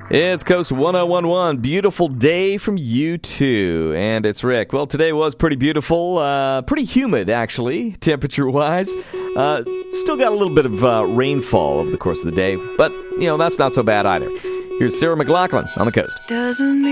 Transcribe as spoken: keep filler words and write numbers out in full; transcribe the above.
It's Coast one oh one one. Beautiful day from U two. And it's Rick. Well, today was pretty beautiful. Uh, pretty humid, actually, temperature-wise. Uh, still got a little bit of uh, rainfall over the course of the day. But, you know, that's not so bad either. Here's Sarah McLachlan on the Coast. Doesn't